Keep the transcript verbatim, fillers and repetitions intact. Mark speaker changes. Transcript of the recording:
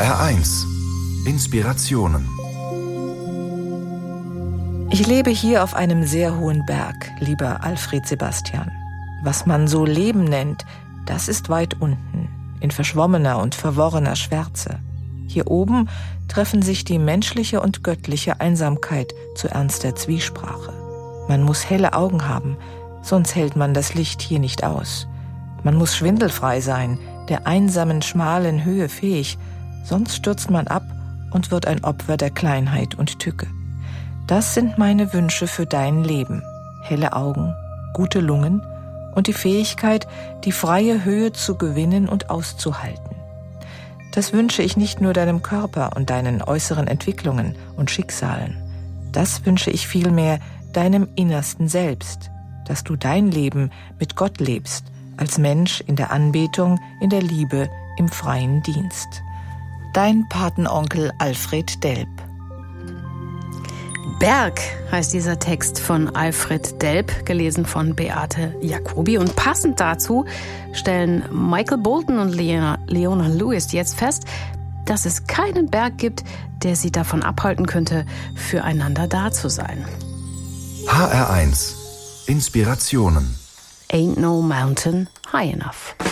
Speaker 1: H R eins Inspirationen.
Speaker 2: Ich lebe hier auf einem sehr hohen Berg, lieber Alfred Sebastian. Was man so Leben nennt, das ist weit unten, in verschwommener und verworrener Schwärze. Hier oben treffen sich die menschliche und göttliche Einsamkeit zu ernster Zwiesprache. Man muss helle Augen haben, sonst hält man das Licht hier nicht aus. Man muss schwindelfrei sein, der einsamen, schmalen Höhe fähig, sonst stürzt man ab und wird ein Opfer der Kleinheit und Tücke. Das sind meine Wünsche für dein Leben. Helle Augen, gute Lungen und die Fähigkeit, die freie Höhe zu gewinnen und auszuhalten. Das wünsche ich nicht nur deinem Körper und deinen äußeren Entwicklungen und Schicksalen. Das wünsche ich vielmehr deinem innersten Selbst, dass du dein Leben mit Gott lebst, als Mensch in der Anbetung, in der Liebe, im freien Dienst. Dein Patenonkel Alfred Delp.
Speaker 3: Berg heißt dieser Text von Alfred Delp, gelesen von Beate Jacobi. Und passend dazu stellen Michael Bolton und Leona, Leona Lewis jetzt fest, dass es keinen Berg gibt, der sie davon abhalten könnte, füreinander da zu sein.
Speaker 1: H R eins Inspirationen.
Speaker 3: Ain't no mountain high enough.